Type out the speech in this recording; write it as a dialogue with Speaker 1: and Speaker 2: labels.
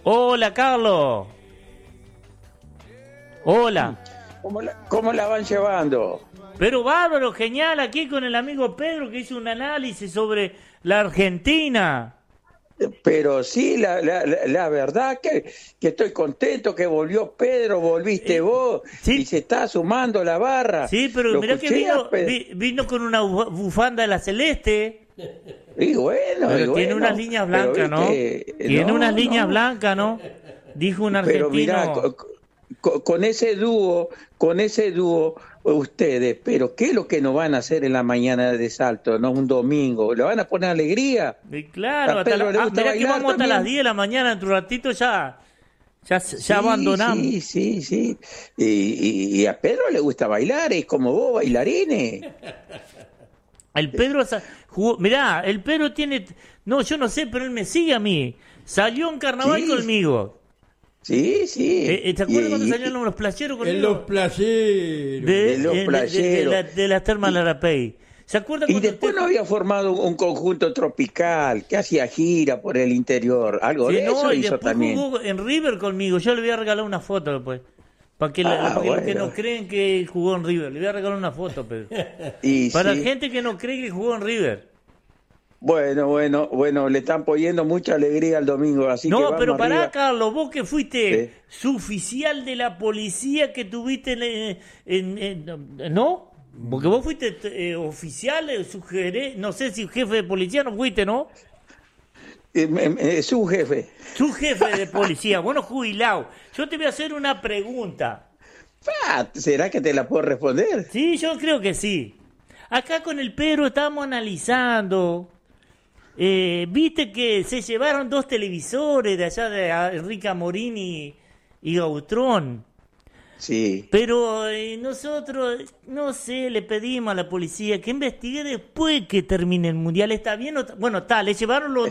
Speaker 1: Hola, Carlos. Hola.
Speaker 2: ¿Cómo la van llevando?
Speaker 1: Pero bárbaro, genial, aquí con el amigo Pedro que hizo un análisis sobre la Argentina.
Speaker 2: Pero sí, la verdad que estoy contento que volvió Pedro, volviste vos,
Speaker 1: sí.
Speaker 2: Y se está sumando la barra.
Speaker 1: Sí, pero mirá que vino con una bufanda de la celeste.
Speaker 2: Y bueno,
Speaker 1: pero tiene unas líneas blancas, ¿no? Tiene unas líneas blancas, ¿no? Dijo un argentino.
Speaker 2: Pero mirá, con ese dúo, ustedes, pero ¿qué es lo que nos van a hacer en la mañana de Salto, no un domingo? ¿Le van a poner alegría?
Speaker 1: Y claro, mirá que vamos hasta las 10 de la mañana, en un ratito ya abandonamos.
Speaker 2: Sí. Y a Pedro le gusta bailar, es como vos, bailarines.
Speaker 1: El Pedro jugó, mirá, el Pedro tiene, no, yo no sé, pero él me sigue a mí. Salió en carnaval conmigo.
Speaker 2: Sí.
Speaker 1: ¿Te acuerdas cuando salieron los playeros conmigo?
Speaker 3: En los playeros.
Speaker 1: De las termas de Larapey. ¿Se acuerdan?
Speaker 2: Y después no había formado un conjunto tropical que hacía gira por el interior. Algo de eso
Speaker 1: y
Speaker 2: hizo
Speaker 1: después
Speaker 2: también.
Speaker 1: Jugó en River conmigo. Yo le voy a regalar una foto después. Para que los que no creen que jugó en River. Le voy a regalar una foto, Pedro. Para gente que no cree que jugó en River.
Speaker 2: Bueno, le están poniendo mucha alegría el domingo, así que vamos
Speaker 1: pero pará,
Speaker 2: arriba.
Speaker 1: Carlos, vos que fuiste suboficial de la policía que tuviste ¿no? Porque vos fuiste oficial, no sé si jefe de policía no fuiste, ¿no?
Speaker 2: Su jefe.
Speaker 1: Su jefe de policía, bueno, jubilado. Yo te voy a hacer una pregunta.
Speaker 2: ¿Será que te la puedo responder?
Speaker 1: Sí, yo creo que sí. Acá con el Pedro estamos analizando. Viste que se llevaron 2 televisores de allá de Enrique Amorín y Gautrón.
Speaker 2: Sí.
Speaker 1: Pero nosotros, no sé, le pedimos a la policía que investigue después que termine el mundial. ¿Está bien o bueno, le llevaron los